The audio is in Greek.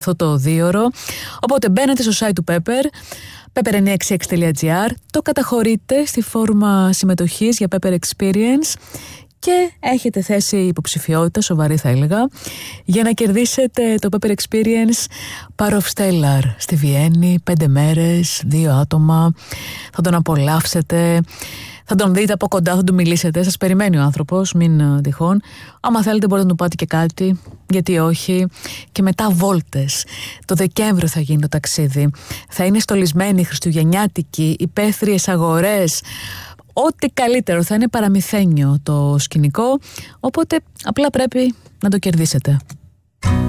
αυτό το 2ωρο. Οπότε μπαίνετε στο site του Pepper, pepper966.gr, το καταχωρείτε στη φόρμα συμμετοχής για Pepper Experience και έχετε θέση υποψηφιότητα, σοβαρή θα έλεγα, για να κερδίσετε το Pepper Experience Par of Stellar στη Βιέννη, 5 μέρες, 2 άτομα. Θα τον απολαύσετε, θα τον δείτε από κοντά, θα του μιλήσετε. Σας περιμένει ο άνθρωπος, μην τυχόν. Άμα θέλετε μπορείτε να του πάτε και κάτι, γιατί όχι. Και μετά βόλτες. Το Δεκέμβριο θα γίνει το ταξίδι. Θα είναι στολισμένοι, χριστουγεννιάτικοι, υπαίθριες αγορές. Ό,τι καλύτερο, θα είναι παραμυθένιο το σκηνικό. Οπότε απλά πρέπει να το κερδίσετε.